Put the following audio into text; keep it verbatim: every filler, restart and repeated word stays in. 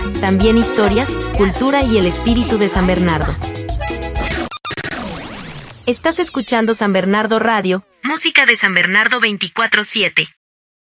También historias, cultura y el espíritu de San Bernardo. Estás escuchando San Bernardo Radio, música de San Bernardo veinticuatro siete.